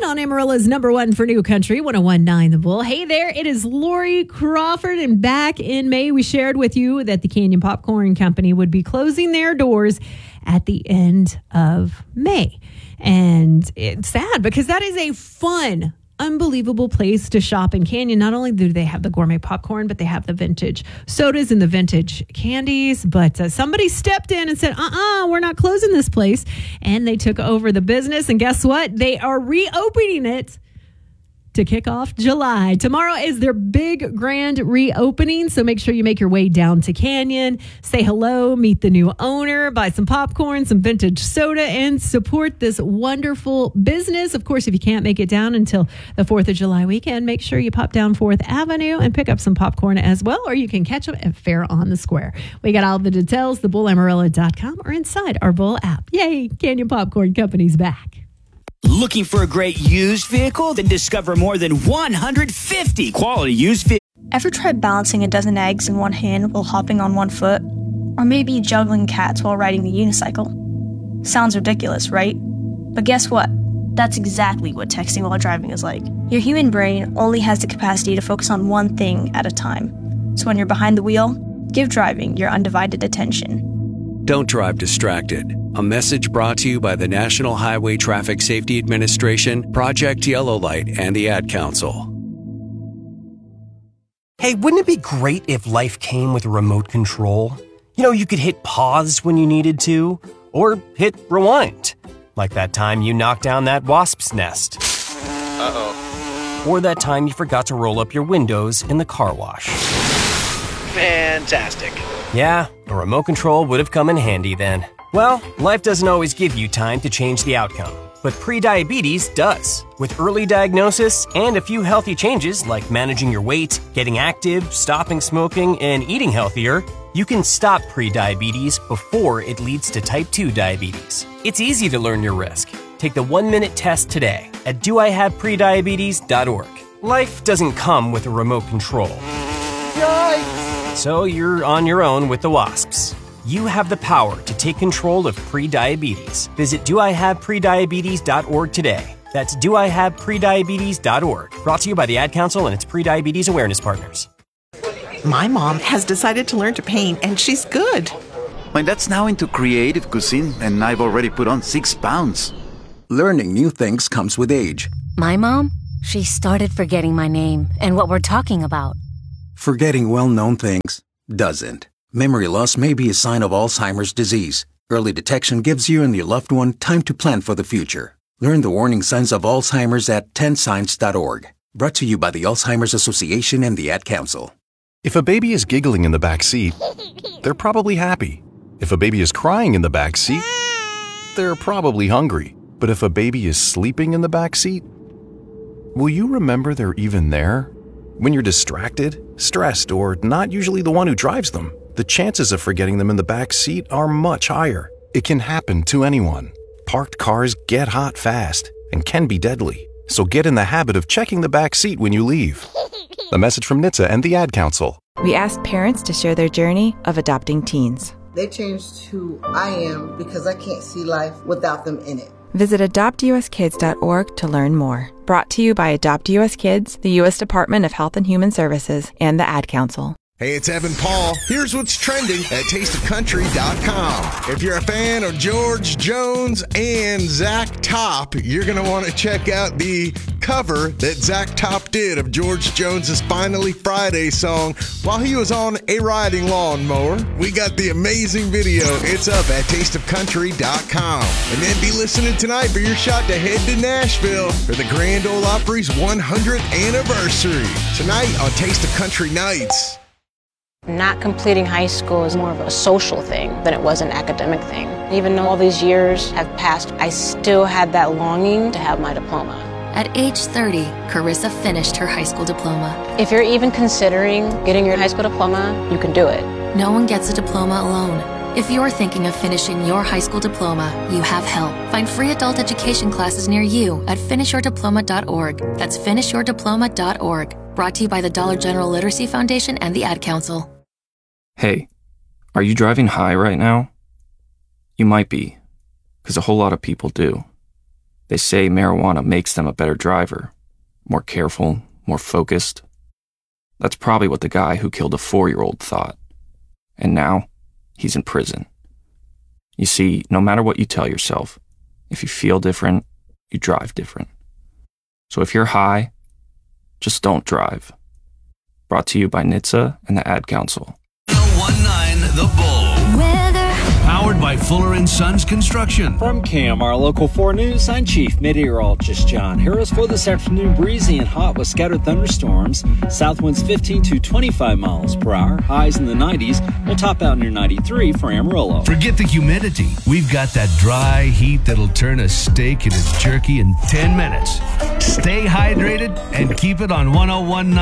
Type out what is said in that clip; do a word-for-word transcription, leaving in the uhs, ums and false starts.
on Amarillo's number one for new country, one oh one point nine The Bull. Hey there, it is Lori Crawford, and back in May, we shared with you that the Canyon Popcorn Company would be closing their doors at the end of May. And it's sad because that is a fun, unbelievable place to shop in Canyon. Not only do they have the gourmet popcorn, but they have the vintage sodas and the vintage candies. But uh, somebody stepped in and said, uh-uh, we're not closing this place. And they took over the business. And guess what? They are reopening it to kick off July. Tomorrow is their big grand reopening, so make sure you make your way down to Canyon, say hello, meet the new owner, buy some popcorn, some vintage soda, and support this wonderful business. Of course, if you can't make it down until the fourth of July weekend, make sure you pop down fourth Avenue and pick up some popcorn as well, or you can catch them at Fair on the Square. We got all the details, the bull amarillo dot com, or inside our Bull app. Yay, Canyon Popcorn Company's back. Looking for a great used vehicle? Then discover more than one hundred fifty quality used vehicles. Ever tried balancing a dozen eggs in one hand while hopping on one foot? Or maybe juggling cats while riding the unicycle? Sounds ridiculous, right? But guess what? That's exactly what texting while driving is like. Your human brain only has the capacity to focus on one thing at a time. So when you're behind the wheel, give driving your undivided attention. Don't drive distracted. A message brought to you by the National Highway Traffic Safety Administration, Project Yellow Light, and the Ad Council. Hey, wouldn't it be great if life came with a remote control? You know, you could hit pause when you needed to, or hit rewind. Like that time you knocked down that wasp's nest. Uh-oh. Or that time you forgot to roll up your windows in the car wash. Fantastic. Yeah, a remote control would have come in handy then. Well, life doesn't always give you time to change the outcome, but prediabetes does. With early diagnosis and a few healthy changes like managing your weight, getting active, stopping smoking, and eating healthier, you can stop prediabetes before it leads to type two diabetes. It's easy to learn your risk. Take the one-minute test today at do I have prediabetes dot org. Life doesn't come with a remote control. Yikes! So you're on your own with the wasps. You have the power to take control of prediabetes. Visit do I have prediabetes dot org today. That's do I have prediabetes dot org. Brought to you by the Ad Council and its prediabetes awareness partners. My mom has decided to learn to paint, and she's good. My dad's now into creative cuisine, and I've already put on six pounds. Learning new things comes with age. My mom? She started forgetting my name and what we're talking about. Forgetting well-known things doesn't. Memory loss may be a sign of Alzheimer's disease. Early detection gives you and your loved one time to plan for the future. Learn the warning signs of Alzheimer's at ten signs dot org. Brought to you by the Alzheimer's Association and the Ad Council. If a baby is giggling in the back seat, they're probably happy. If a baby is crying in the back seat, they're probably hungry. But if a baby is sleeping in the back seat, will you remember they're even there? When you're distracted, stressed, or not usually the one who drives them, the chances of forgetting them in the back seat are much higher. It can happen to anyone. Parked cars get hot fast and can be deadly. So get in the habit of checking the back seat when you leave. A message from N H T S A and the Ad Council. We asked parents to share their journey of adopting teens. They changed who I am because I can't see life without them in it. Visit adopt u s kids dot org to learn more. Brought to you by Adopt U S Kids, the U S Department of Health and Human Services, and the Ad Council. Hey, it's Evan Paul. Here's what's trending at taste of country dot com. If you're a fan of George Jones and Zach Top, you're going to want to check out the cover that Zach Top did of George Jones's Finally Friday song while he was on a riding lawnmower. We got the amazing video. It's up at taste of country dot com. And then be listening tonight for your shot to head to Nashville for the Grand Ole Opry's one hundredth anniversary. Tonight on Taste of Country Nights. Not completing high school is more of a social thing than it was an academic thing. Even though all these years have passed, I still had that longing to have my diploma. At age thirty, Carissa finished her high school diploma. If you're even considering getting your high school diploma, you can do it. No one gets a diploma alone. If you're thinking of finishing your high school diploma, you have help. Find free adult education classes near you at finish your diploma dot org. That's finish your diploma dot org. Brought to you by the Dollar General Literacy Foundation and the Ad Council. Hey, are you driving high right now? You might be, because a whole lot of people do. They say marijuana makes them a better driver, more careful, more focused. That's probably what the guy who killed a four-year-old thought. And now, he's in prison. You see, no matter what you tell yourself, if you feel different, you drive different. So if you're high, just don't drive. Brought to you by N H T S A and the Ad Council. one oh nine The Bull. Weather. Powered by Fuller and Sons Construction. From K M R Local four News, I'm Chief Meteorologist John Harris. For this afternoon, breezy and hot with scattered thunderstorms. South winds fifteen to twenty-five miles per hour. Highs in the nineties. We'll top out near ninety-three for Amarillo. Forget the humidity. We've got that dry heat that'll turn a steak into jerky in ten minutes. Stay hydrated and keep it on one oh one point nine.